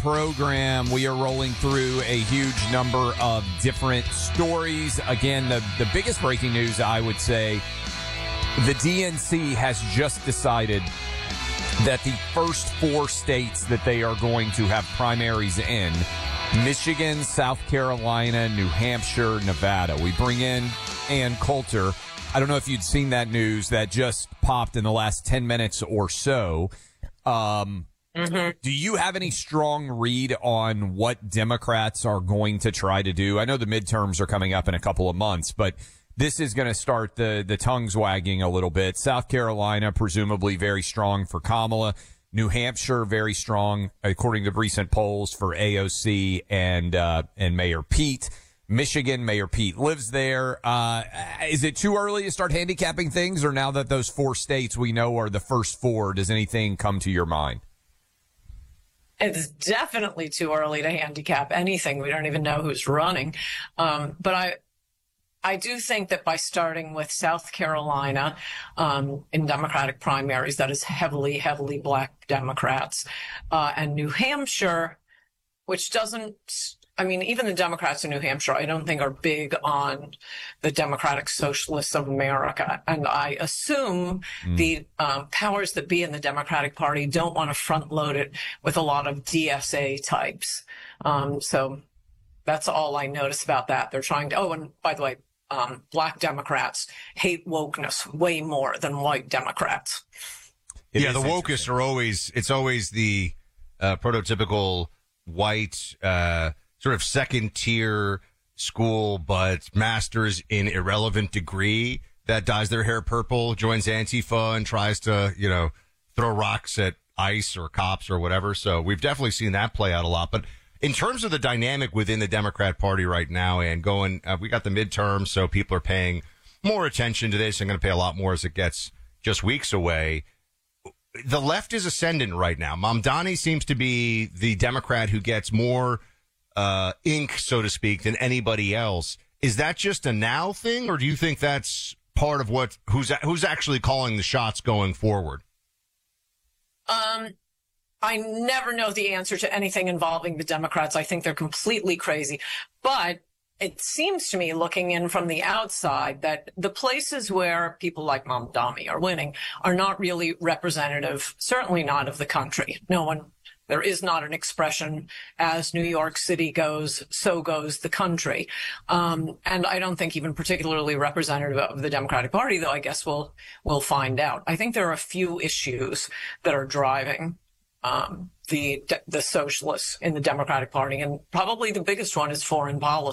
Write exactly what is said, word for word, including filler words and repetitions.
program, we are rolling through a huge number of different stories. Again, the, the biggest breaking news, I would say, the D N C has just decided that the first four states that they are going to have primaries in, Michigan, South Carolina, New Hampshire, Nevada. We bring in Ann Coulter. I don't know if you'd seen that news that just popped in the last ten minutes or so. Um, mm-hmm. Do you have any strong read on what Democrats are going to try to do? I know the midterms are coming up in a couple of months, but this is going to start the, the tongues wagging a little bit. South Carolina, presumably very strong for Kamala. New Hampshire, very strong, according to recent polls, for A O C and, uh, and Mayor Pete. Michigan, Mayor Pete lives there. Uh, is it too early to start handicapping things, or now that those four states we know are the first four, does anything come to your mind? It's definitely too early to handicap anything. We don't even know who's running. Um, but I, I do think that by starting with South Carolina um, in Democratic primaries, that is heavily, heavily black Democrats, uh, and New Hampshire, which doesn't, I mean, even the Democrats in New Hampshire, I don't think are big on the Democratic Socialists of America. And I assume mm. the um, powers that be in the Democratic Party don't want to front load it with a lot of D S A types. Um, so that's all I notice about that. They're trying to, oh, and by the way, Um, black Democrats hate wokeness way more than white Democrats. It yeah, the wokists are always, it's always the uh, prototypical white, uh, sort of second tier school, but masters in irrelevant degree that dyes their hair purple, joins Antifa and tries to, you know, throw rocks at ICE or cops or whatever. So we've definitely seen that play out a lot. But in terms of the dynamic within the Democrat Party right now, and going, uh, we got the midterms, so people are paying more attention to this and going to pay a lot more as it gets just weeks away. The left is ascendant right now. Mamdani seems to be the Democrat who gets more uh ink, so to speak, than anybody else. Is that just a now thing, or do you think that's part of what who's who's actually calling the shots going forward? Um. I never know the answer to anything involving the Democrats. I think they're completely crazy. But it seems to me, looking in from the outside, that the places where people like Mamdani are winning are not really representative, certainly not of the country. No one, there is not an expression, as New York City goes, so goes the country. Um, and I don't think even particularly representative of the Democratic Party, though I guess we'll, we'll find out. I think there are a few issues that are driving Um, the the socialists in the Democratic Party, and probably the biggest one is foreign policy.